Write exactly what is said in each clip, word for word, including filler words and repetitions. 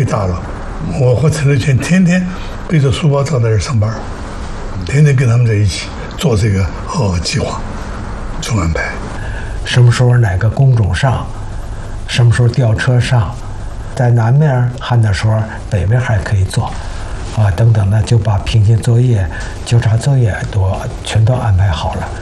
大了。我和陈德全天天背着书包到那儿上班，天天跟他们在一起做这个呃计划，做安排。 什么时候哪个工种上，什么时候调车上，在南面焊的时候，北面还可以做，啊，等等的，就把平行作业、纠察作业都全都安排好了。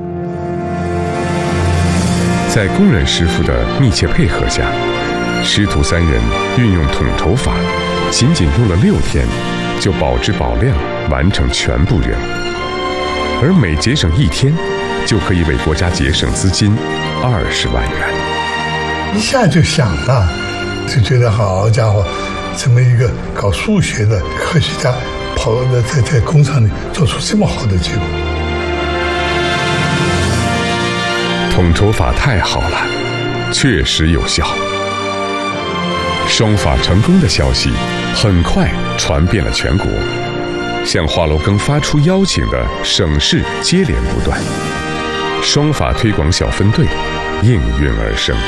在工人师傅的密切配合下，师徒三人运用统筹法，仅仅用了六天，就保质保量完成全部任务，而每节省一天，就可以为国家节省资金二十万元。 一下就想了，就觉得好家伙，这么一个搞数学的科学家，跑的在在工厂里做出这么好的结果。 统筹法太好了，确实有效。双法成功的消息很快传遍了全国，向华罗庚发出邀请的省市接连不断，双法推广小分队应运而生。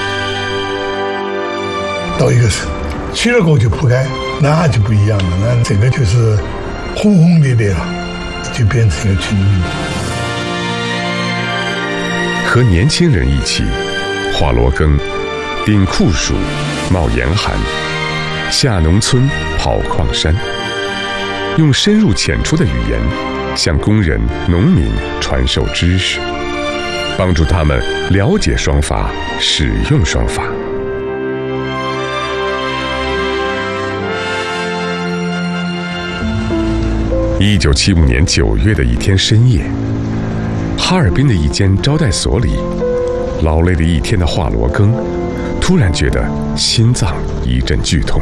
到一个省，去了过就铺盖，那就不一样了，那整个就是轰轰烈烈了，就变成一个群运。 和年轻人一起，华罗庚顶酷暑、冒严寒，下农村、跑矿山，用深入浅出的语言向工人、农民传授知识，帮助他们了解双法，使用双法。一九七五年九月的一天深夜，哈尔滨的一间招待所里，劳累了一天的华罗庚突然觉得心脏一阵剧痛，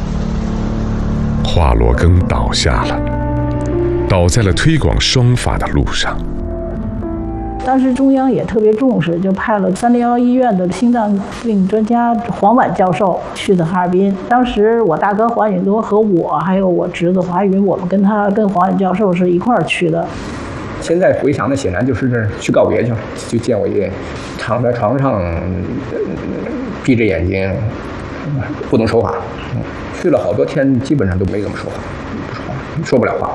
华罗庚倒下了，倒在了推广双法的路上。 当时中央也特别重视，就派了三零幺医院的心脏病专家黄婉教授去的哈尔滨。当时我大哥黄允多和我还有我侄子华云，我们跟他跟黄婉教授是一块儿去的。 现在回想的显然就是去告别去了，就见我爷躺在床上，闭着眼睛，不能说话，睡了好多天，基本上都没怎么说话，不说话，说不了话。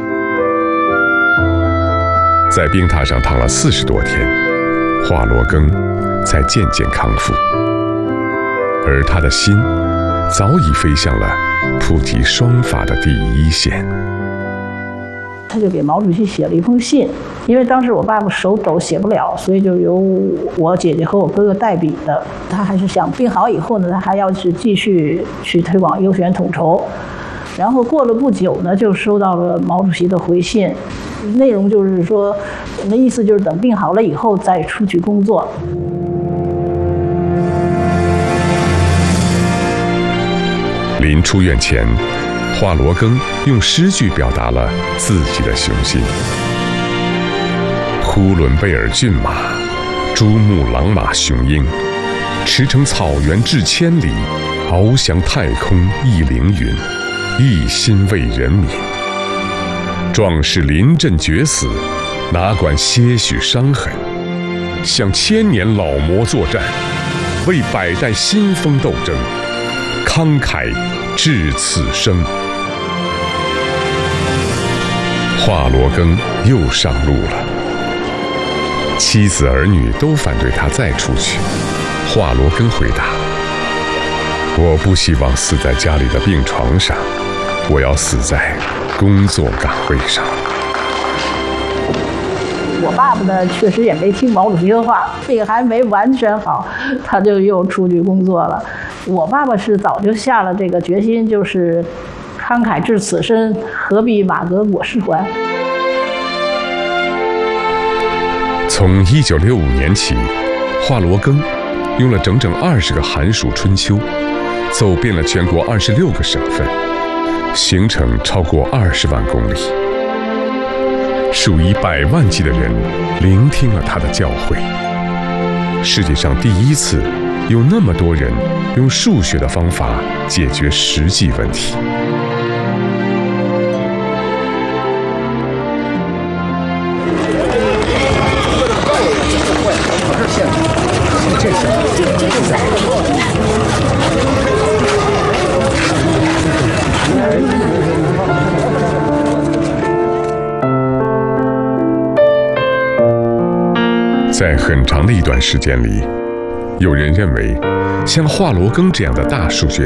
在病榻上躺了四十多天，华罗庚才渐渐康复，而他的心早已飞向了普及双法的第一线。 他就给毛主席写了一封信，因为当时我爸爸手抖写不了，所以就由我姐姐和我哥哥代笔的。他还是想病好以后呢，他还要去继续去推广优选统筹。然后过了不久呢，就收到了毛主席的回信，内容就是说，那意思就是等病好了以后再出去工作。 临出院前，华罗庚用诗句表达了自己的雄心：呼伦贝尔骏马，珠穆朗玛雄鹰，驰骋草原至千里，翱翔太空亦凌云，一心为人民。壮士临阵决死，哪管些许伤痕，向千年老魔作战，为百代新风斗争，慷慨至此生。华罗庚又上路了，妻子儿女都反对他再出去。华罗庚回答：我不希望死在家里的病床上，我要死在工作岗位上。 我爸爸呢，确实也没听毛主席的话，病还没完全好，他就又出去工作了。我爸爸是早就下了这个决心，就是慷慨至此身，何必马革裹尸还。 从一九六五年起，华罗庚用了整整二十个寒暑春秋，走遍了全国二十六个省份，行程超过二十万公里。数以百万计的人聆听了他的教诲。世界上第一次有那么多人用数学的方法解决实际问题。 在很长的一段时间里，有人认为，像华罗庚这样的大数学